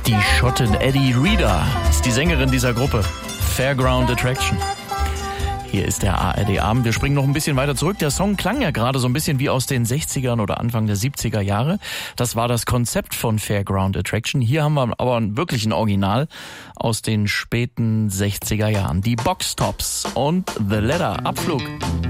Die Schottin Eddie Reader ist die Sängerin dieser Gruppe. Fairground Attraction. Hier ist der ARD-Abend. Wir springen noch ein bisschen weiter zurück. Der Song klang ja gerade so ein bisschen wie aus den 60ern oder Anfang der 70er Jahre. Das war das Konzept von Fairground Attraction. Hier haben wir aber wirklich ein Original aus den späten 60er Jahren. Die Box Tops und The Ladder. Abflug.